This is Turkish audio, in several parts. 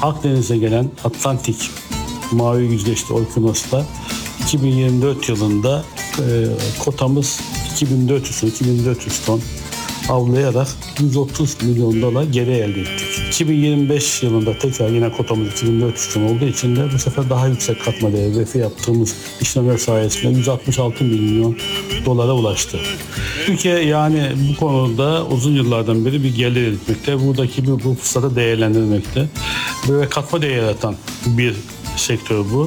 Akdeniz'e gelen Atlantik Mavi Yüzleşti Okyanus'ta 2024 yılında kotamız 2400 ton avlayarak 130 milyon dolar geri elde ettik. 2025 yılında tekrar yine kotamız 2400 ton olduğu için de bu sefer daha yüksek katma değeri ve yaptığımız işlemler sayesinde 166 milyon dolara ulaştı. Türkiye yani bu konuda uzun yıllardan beri bir gelir etmekte. Buradaki bu fırsatı değerlendirmekte. Ve katma değer yaratan bir sektör bu.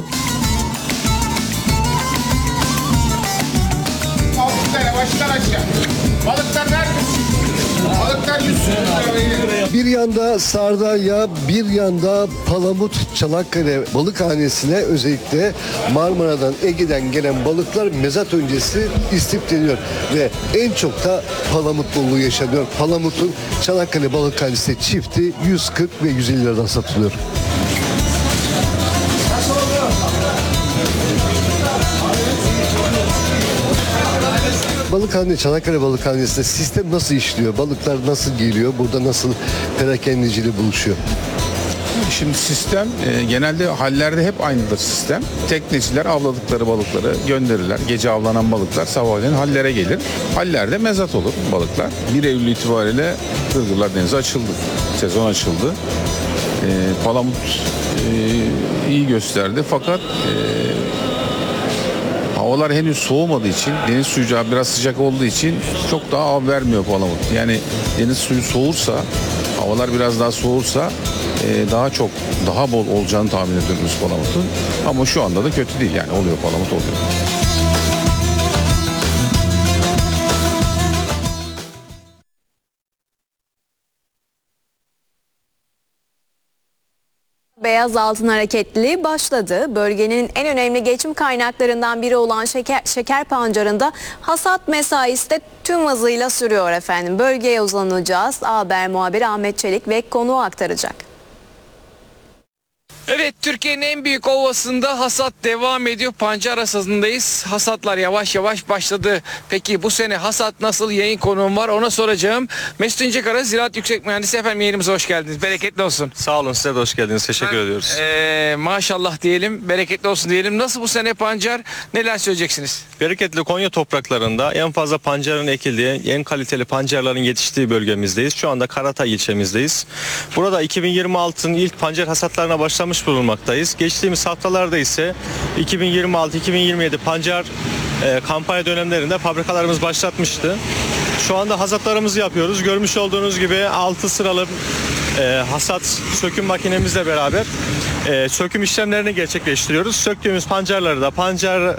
Baştan aşağı. Balıklar neredesin? Balıklar 100 lira. Bir yanda Sardalya, bir yanda Palamut Çanakkale balıkhanesine özellikle Marmara'dan, Ege'den gelen balıklar mezat öncesi istifleniyor. Ve en çok da palamut bolluğu yaşanıyor. Palamut'un Çanakkale balıkhanesi çifti 140 ve 150 liradan satılıyor. Balıkhane, Çanakkale Balıkhanesi'nde sistem nasıl işliyor? Balıklar nasıl geliyor? Burada nasıl perakendeciyle buluşuyor? Şimdi sistem genelde hallerde hep aynıdır sistem. Tekneciler avladıkları balıkları gönderirler. Gece avlanan balıklar sabahleyin hallere gelir. Hallerde mezat olur balıklar. 1 Eylül itibariyle Gırgırlar Denizi açıldı. Sezon açıldı. Palamut iyi gösterdi fakat havalar henüz soğumadığı için, deniz suyu biraz sıcak olduğu için çok daha av vermiyor palamut. Yani deniz suyu soğursa, havalar biraz daha soğursa daha bol olacağını tahmin ediyoruz palamutun. Ama şu anda da kötü değil yani oluyor, palamut oluyor. Beyaz altın hareketli başladı. Bölgenin en önemli geçim kaynaklarından biri olan şeker pancarında hasat mesaisi de tüm hızıyla sürüyor efendim. Bölgeye uzanacağız. Haber muhabiri Ahmet Çelik ve konuğu aktaracak. Evet, Türkiye'nin en büyük ovasında hasat devam ediyor. Pancar hasadındayız. Hasatlar yavaş yavaş başladı. Peki bu sene hasat nasıl? Yayın konuğum var, ona soracağım. Mesut İncekara, Ziraat Yüksek Mühendisi. Efendim yayınımıza hoş geldiniz. Bereketli olsun. Sağ olun, size de hoş geldiniz. Teşekkür ediyoruz. Maşallah diyelim, bereketli olsun diyelim. Nasıl bu sene pancar? Neler söyleyeceksiniz? Bereketli Konya topraklarında en fazla pancarın ekildiği, en kaliteli pancarların yetiştiği bölgemizdeyiz. Şu anda Karatay ilçemizdeyiz. Burada 2026'nın ilk pancar hasatlarına başlamış bulunmaktayız. Geçtiğimiz haftalarda ise 2026-2027 pancar kampanya dönemlerinde fabrikalarımız başlatmıştı. Şu anda hasatlarımızı yapıyoruz. Görmüş olduğunuz gibi 6 sıralı hasat söküm makinemizle beraber söküm işlemlerini gerçekleştiriyoruz. Söktüğümüz pancarları da pancar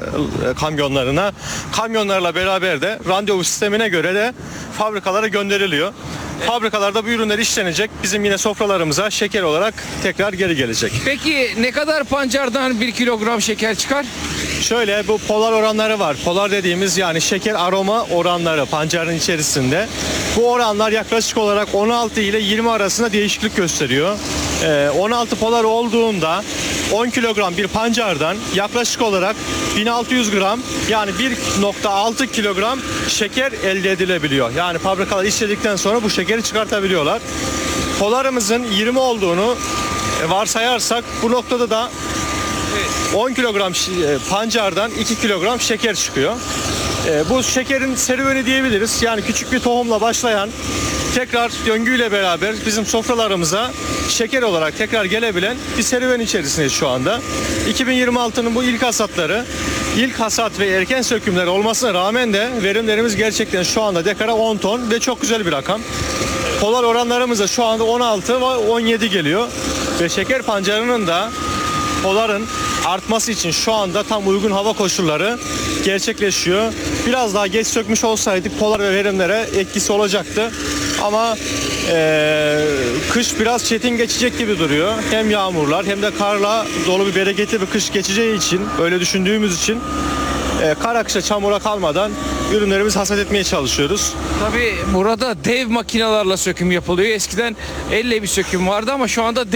kamyonlarla beraber de randevu sistemine göre de fabrikalara gönderiliyor. Fabrikalarda bu ürünler işlenecek. Bizim yine sofralarımıza şeker olarak tekrar geri gelecek. Peki ne kadar pancardan 1 kilogram şeker çıkar? Şöyle, bu polar oranları var. Polar dediğimiz yani şeker aroma oranları pancarın içerisinde. Bu oranlar yaklaşık olarak 16 ile 20 arasında değişiklik gösteriyor. 16 polar olduğunda 10 kilogram bir pancardan yaklaşık olarak 1600 gram yani 1,6 kilogram şeker elde edilebiliyor. Yani fabrikalar işledikten sonra bu şekeri çıkartabiliyorlar. Polarımızın 20 olduğunu varsayarsak bu noktada da 10 kilogram pancardan 2 kilogram şeker çıkıyor. Bu şekerin serüveni diyebiliriz. Yani küçük bir tohumla başlayan tekrar döngüyle beraber bizim sofralarımıza şeker olarak tekrar gelebilen bir serüven içerisindeyiz şu anda. 2026'nın bu ilk hasatları, ilk hasat ve erken sökümler olmasına rağmen de verimlerimiz gerçekten şu anda dekara 10 ton ve çok güzel bir rakam. Polar oranlarımız da şu anda 16 ve 17 geliyor ve şeker pancarının da poların artması için şu anda tam uygun hava koşulları gerçekleşiyor. Biraz daha geç sökmüş olsaydık polar ve verimlere etkisi olacaktı. Ama kış biraz çetin geçecek gibi duruyor. Hem yağmurlar hem de karla dolu bir bereketli bir kış geçeceği için, öyle düşündüğümüz için kar akışa çamura kalmadan ürünlerimizi hasat etmeye çalışıyoruz. Tabii burada dev makinelerle söküm yapılıyor. Eskiden elle bir söküm vardı ama şu anda